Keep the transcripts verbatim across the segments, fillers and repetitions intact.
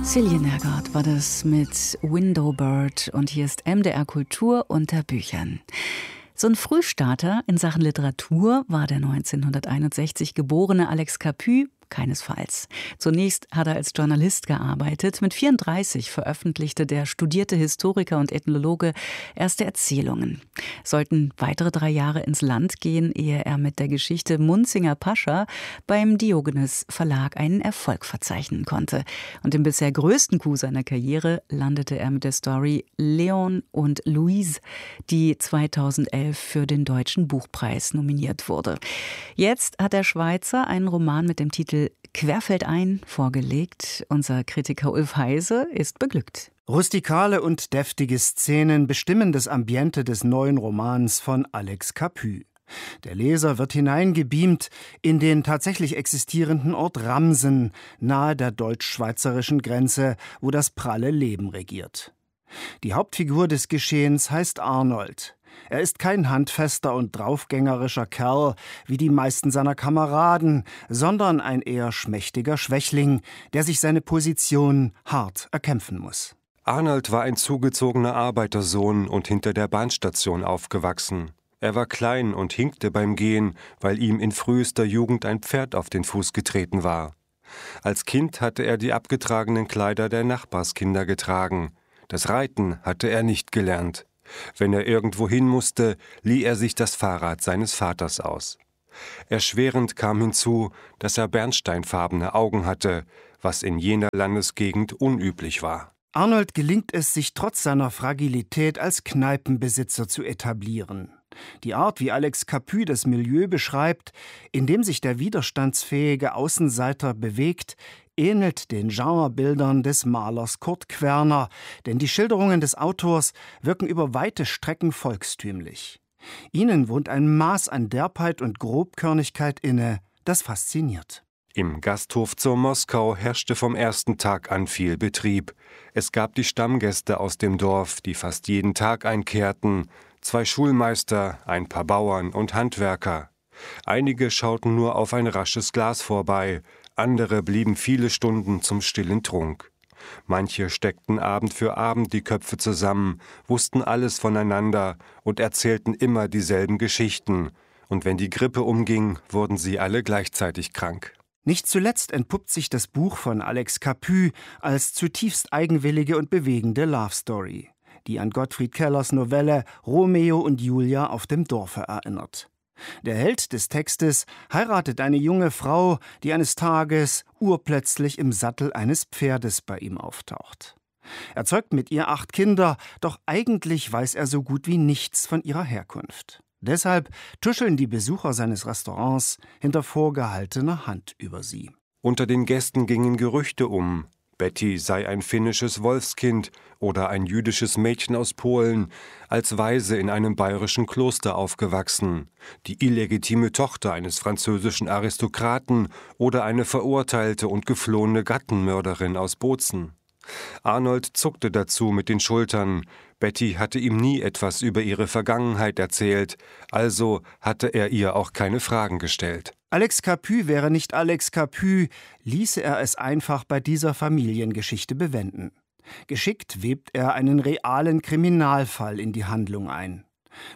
Celia Nergard war das mit Window Bird und hier ist M D R Kultur unter Büchern. So ein Frühstarter in Sachen Literatur war der neunzehnhunderteinundsechzig geborene Alex Capu keinesfalls. Zunächst hat er als Journalist gearbeitet. Mit vierunddreißig veröffentlichte der studierte Historiker und Ethnologe erste Erzählungen. Sollten weitere drei Jahre ins Land gehen, ehe er mit der Geschichte Munzinger Pascha beim Diogenes Verlag einen Erfolg verzeichnen konnte. Und im bisher größten Coup seiner Karriere landete er mit der Story Leon und Louise, die zweitausendelf für den Deutschen Buchpreis nominiert wurde. Jetzt hat der Schweizer einen Roman mit dem Titel Querfeldein vorgelegt. Unser Kritiker Ulf Heise ist beglückt. Rustikale und deftige Szenen bestimmen das Ambiente des neuen Romans von Alex Capu. Der Leser wird hineingebeamt in den tatsächlich existierenden Ort Ramsen, nahe der deutsch-schweizerischen Grenze, wo das pralle Leben regiert. Die Hauptfigur des Geschehens heißt Arnold. Er ist kein handfester und draufgängerischer Kerl wie die meisten seiner Kameraden, sondern ein eher schmächtiger Schwächling, der sich seine Position hart erkämpfen muss. Arnold war ein zugezogener Arbeitersohn und hinter der Bahnstation aufgewachsen. Er war klein und hinkte beim Gehen, weil ihm in frühester Jugend ein Pferd auf den Fuß getreten war. Als Kind hatte er die abgetragenen Kleider der Nachbarskinder getragen. Das Reiten hatte er nicht gelernt. Wenn er irgendwo hin musste, lieh er sich das Fahrrad seines Vaters aus. Erschwerend kam hinzu, dass er bernsteinfarbene Augen hatte, was in jener Landesgegend unüblich war. Arnold gelingt es, sich trotz seiner Fragilität als Kneipenbesitzer zu etablieren. Die Art, wie Alex Capu das Milieu beschreibt, in dem sich der widerstandsfähige Außenseiter bewegt, ähnelt den Genrebildern des Malers Kurt Querner, denn die Schilderungen des Autors wirken über weite Strecken volkstümlich. Ihnen wohnt ein Maß an Derbheit und Grobkörnigkeit inne, das fasziniert. Im Gasthof zur Moskau herrschte vom ersten Tag an viel Betrieb. Es gab die Stammgäste aus dem Dorf, die fast jeden Tag einkehrten, zwei Schulmeister, ein paar Bauern und Handwerker. Einige schauten nur auf ein rasches Glas vorbei, andere blieben viele Stunden zum stillen Trunk. Manche steckten Abend für Abend die Köpfe zusammen, wussten alles voneinander und erzählten immer dieselben Geschichten. Und wenn die Grippe umging, wurden sie alle gleichzeitig krank. Nicht zuletzt entpuppt sich das Buch von Alex Capu als zutiefst eigenwillige und bewegende Love Story, die an Gottfried Kellers Novelle Romeo und Julia auf dem Dorfe erinnert. Der Held des Textes heiratet eine junge Frau, die eines Tages urplötzlich im Sattel eines Pferdes bei ihm auftaucht. Er zeugt mit ihr acht Kinder, doch eigentlich weiß er so gut wie nichts von ihrer Herkunft. Deshalb tuscheln die Besucher seines Restaurants hinter vorgehaltener Hand über sie. Unter den Gästen gingen Gerüchte um. Betty sei ein finnisches Wolfskind oder ein jüdisches Mädchen aus Polen, als Waise in einem bayerischen Kloster aufgewachsen, die illegitime Tochter eines französischen Aristokraten oder eine verurteilte und geflohene Gattenmörderin aus Bozen. Arnold zuckte dazu mit den Schultern. Betty hatte ihm nie etwas über ihre Vergangenheit erzählt, also hatte er ihr auch keine Fragen gestellt. Alex Capu wäre nicht Alex Capu, ließe er es einfach bei dieser Familiengeschichte bewenden. Geschickt webt er einen realen Kriminalfall in die Handlung ein.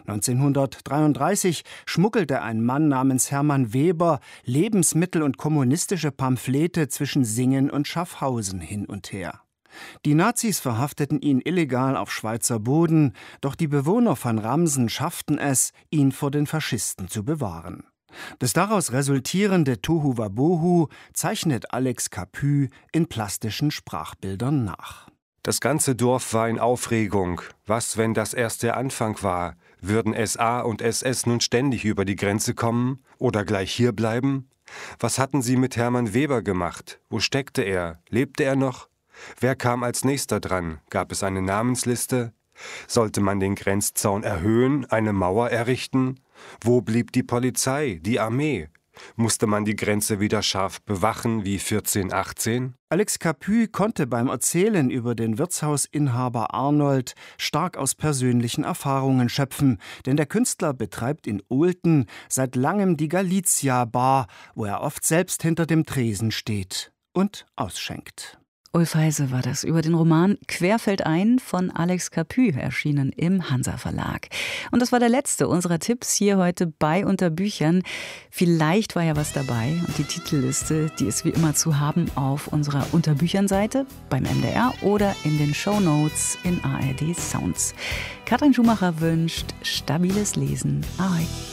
neunzehnhundertdreiunddreißig schmuggelte ein Mann namens Hermann Weber Lebensmittel und kommunistische Pamphlete zwischen Singen und Schaffhausen hin und her. Die Nazis verhafteten ihn illegal auf Schweizer Boden, doch die Bewohner von Ramsen schafften es, ihn vor den Faschisten zu bewahren. Das daraus resultierende Tohuwabohu zeichnet Alex Capu in plastischen Sprachbildern nach. Das ganze Dorf war in Aufregung. Was, wenn das erst der Anfang war? Würden S A und S S nun ständig über die Grenze kommen oder gleich hier bleiben? Was hatten sie mit Hermann Weber gemacht? Wo steckte er? Lebte er noch? Wer kam als nächster dran? Gab es eine Namensliste? Sollte man den Grenzzaun erhöhen, eine Mauer errichten? Wo blieb die Polizei, die Armee? Musste man die Grenze wieder scharf bewachen wie vierzehn achtzehn? Alex Capu konnte beim Erzählen über den Wirtshausinhaber Arnold stark aus persönlichen Erfahrungen schöpfen, denn der Künstler betreibt in Olten seit langem die Galizia Bar, wo er oft selbst hinter dem Tresen steht und ausschenkt. Ulf Heise war das über den Roman Querfeldein von Alex Capu, erschienen im Hansa Verlag. Und das war der letzte unserer Tipps hier heute bei Unter Büchern. Vielleicht war ja was dabei und die Titelliste, die ist wie immer zu haben auf unserer Unter Büchern Seite beim M D R oder in den Shownotes in A R D Sounds. Katrin Schumacher wünscht stabiles Lesen. Ahoi.